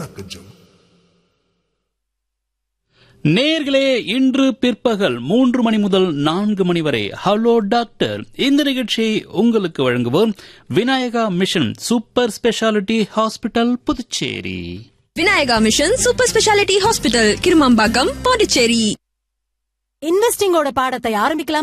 கொஞ்சம். நேர்களே, இன்று பிற்பகல் 3 மணி முதல் 4 மணி வரை ஹலோ டாக்டர் இந்த நிகழ்ச்சியை உங்களுக்கு வழங்குவோம் Vinayaka mission super speciality hospital, Puducherry. Vinayaka mission super speciality hospital, Kirumampakkam, Pondicherry. இன்வெஸ்டிங்கோட பாடத்தை ஆரம்பிக்கலாம்.